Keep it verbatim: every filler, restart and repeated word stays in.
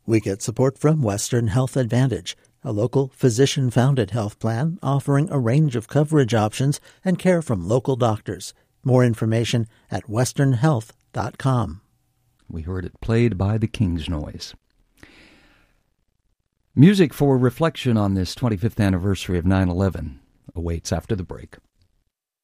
We get support from Western Health Advantage, a local physician-founded health plan offering a range of coverage options and care from local doctors. More information at western health dot com. We heard it played by the King's Noise. Music for reflection on this twenty-fifth anniversary of nine eleven awaits after the break.